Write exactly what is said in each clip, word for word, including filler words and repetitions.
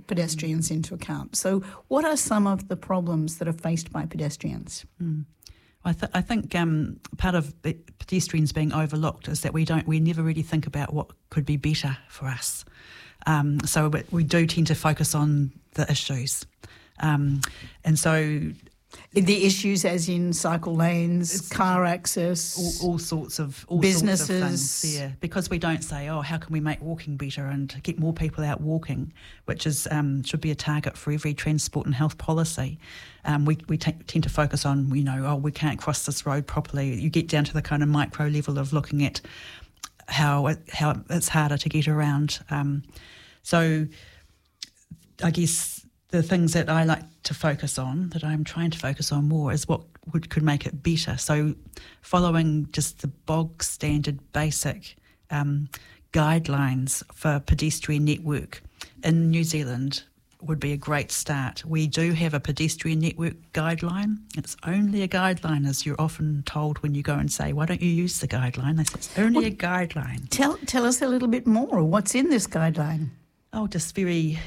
pedestrians mm. into account. So what are some of the problems that are faced by pedestrians? Mm. I, th- I think um, part of pedestrians being overlooked is that we don't we never really think about what could be better for us. Um, so we, we do tend to focus on the issues, um, and so the issues, as in cycle lanes, car access, all, all sorts of all businesses. Sorts of things, yeah, because we don't say, oh, how can we make walking better and get more people out walking, which is um, should be a target for every transport and health policy. Um, we we t- tend to focus on, you know, oh, we can't cross this road properly. You get down to the kind of micro level of looking at how it, how it's harder to get around. Um, so I guess the things that I like to focus on, that I'm trying to focus on more, is what would, could make it better. So following just the bog standard basic um, guidelines for pedestrian network in New Zealand would be a great start. We do have a pedestrian network guideline. It's only a guideline, as you're often told when you go and say, why don't you use the guideline? They say, it's only well, a guideline. Tell, tell us a little bit more. What's in this guideline? Oh, just very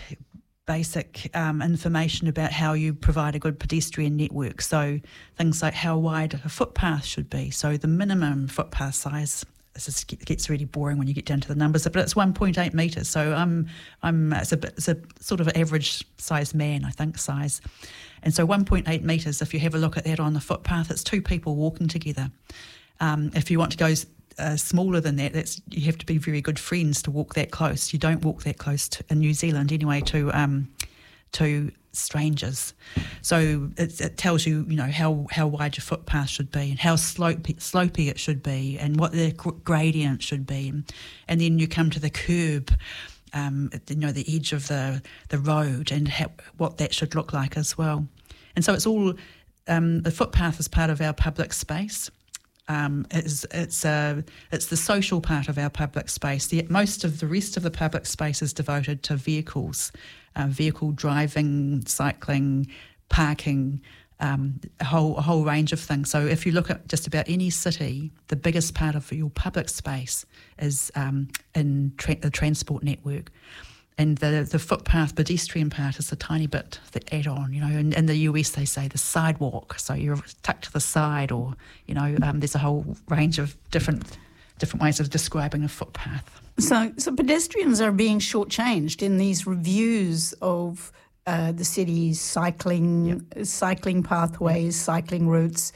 basic um, information about how you provide a good pedestrian network. So things like how wide a footpath should be. So the minimum footpath size, this gets really boring when you get down to the numbers, but it's one point eight metres. So I'm, I'm, it's a, it's a sort of an average sized man, I think, size. And so one point eight metres, if you have a look at that on the footpath, it's two people walking together. Um, if you want to go Uh, smaller than that, that's you have to be very good friends to walk that close. You don't walk that close to, in New Zealand anyway, to um, to strangers. So it, it tells you, you know, how, how wide your footpath should be and how slopey, slopey it should be and what the gradient should be. And then you come to the curb, um, you know, the edge of the, the road and how, what that should look like as well. And so it's all, um, the footpath is part of our public space. Um, it's it's uh, it's the social part of our public space. The, most of the rest of the public space is devoted to vehicles, uh, vehicle driving, cycling, parking, um, a whole a whole range of things. So if you look at just about any city, the biggest part of your public space is um, in tra- the transport network. And the, the footpath pedestrian part is a tiny bit, the add-on, you know. In, in the U S they say the sidewalk, so you're tucked to the side, or, you know, um, there's a whole range of different different ways of describing a footpath. So, so pedestrians are being shortchanged in these reviews of uh, the city's cycling, yep. cycling pathways, yep. cycling routes,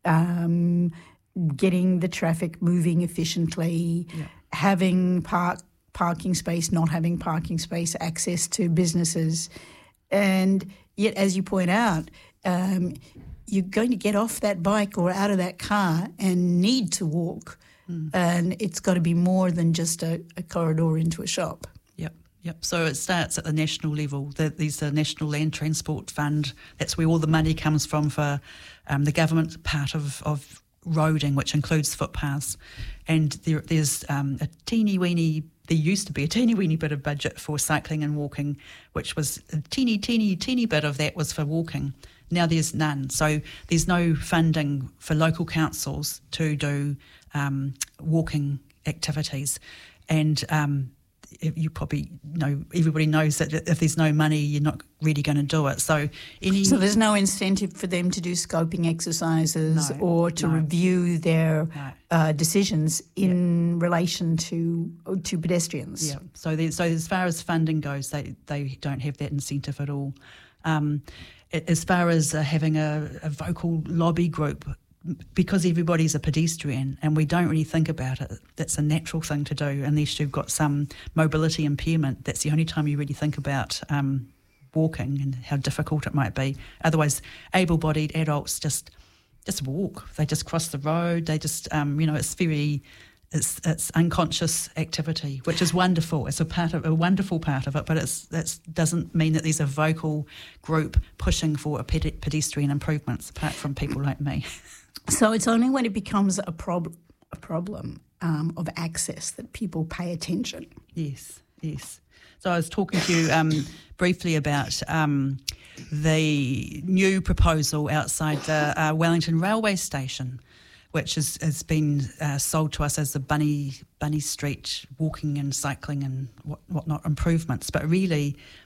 um, getting the traffic moving efficiently, yep. having park. parking space, not having parking space, access to businesses. And yet, as you point out, um, you're going to get off that bike or out of that car and need to walk. Mm. And it's got to be more than just a, a corridor into a shop. Yep, yep. So it starts at the national level. The, there's the National Land Transport Fund. That's where all the money comes from for um, the government part of, of roading, which includes footpaths. And there, there's um, a teeny-weeny There used to be a teeny weeny bit of budget for cycling and walking, which was a teeny, teeny, teeny bit of that was for walking. Now there's none. So there's no funding for local councils to do um, walking activities. And um, you probably know, everybody knows that if there's no money, you're not really going to do it. So any so there's no incentive for them to do scoping exercises no, or to no. review their no. uh, decisions in yeah. relation to to pedestrians. Yeah. So there, so as far as funding goes, they they don't have that incentive at all. Um, as far as uh, having a, a vocal lobby group, because everybody's a pedestrian and we don't really think about it, that's a natural thing to do unless you've got some mobility impairment. That's the only time you really think about um, walking and how difficult it might be. Otherwise, able-bodied adults just just walk. They just cross the road. They just, um, you know, it's very, it's it's unconscious activity, which is wonderful. It's a part of a wonderful part of it, but it's that doesn't mean that there's a vocal group pushing for a ped- pedestrian improvements, apart from people like me. So it's only when it becomes a, prob- a problem um, of access that people pay attention. Yes, yes. So I was talking to you um, briefly about um, the new proposal outside the uh, Wellington railway station, which is, has been uh, sold to us as the Bunny Bunny Street walking and cycling and what whatnot improvements. But really,